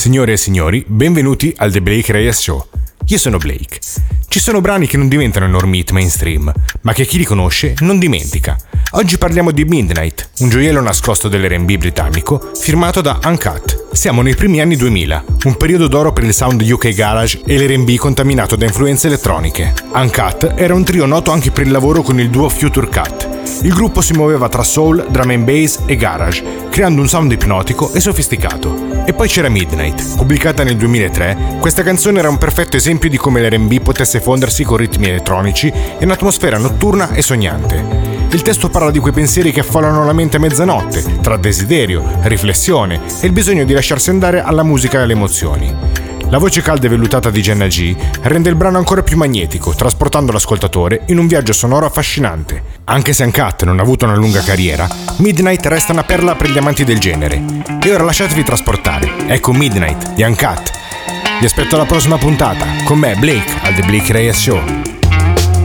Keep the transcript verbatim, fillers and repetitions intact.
Signore e signori, benvenuti al The Blake Reyes Show. Io sono Blake. Ci sono brani che non diventano enormi hit mainstream, ma che chi li conosce non dimentica. Oggi parliamo di Midnight, un gioiello nascosto dell'R and B britannico, firmato da Uncut. Siamo nei primi anni duemila, un periodo d'oro per il sound U K garage e l'R and B contaminato da influenze elettroniche. Uncut era un trio noto anche per il lavoro con il duo Future Cut. Il gruppo si muoveva tra soul, drum and bass e garage, creando un sound ipnotico e sofisticato. E poi c'era Midnight, pubblicata nel duemilatré. Questa canzone era un perfetto esempio di come l'R and B potesse fondersi con ritmi elettronici e un'atmosfera notturna e sognante. Il testo parla di quei pensieri che affollano la mente a mezzanotte, tra desiderio, riflessione e il bisogno di lasciarsi andare alla musica e alle emozioni. La voce calda e vellutata di Jenna G rende il brano ancora più magnetico, trasportando l'ascoltatore in un viaggio sonoro affascinante. Anche se Uncut non ha avuto una lunga carriera, Midnight resta una perla per gli amanti del genere. E ora lasciatevi trasportare. Ecco Midnight di Uncut. Vi aspetto alla prossima puntata, con me Blake, al The Blake Reyes Show.